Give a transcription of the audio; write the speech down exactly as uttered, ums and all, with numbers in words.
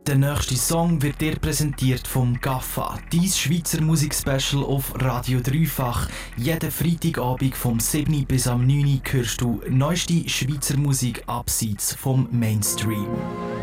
Der nächste Song wird dir präsentiert vom Gaffa, dein Schweizer Musikspecial auf Radio Dreifach. Jeden Freitagabend vom sieben bis am neun hörst du neueste Schweizer Musik abseits vom Mainstream.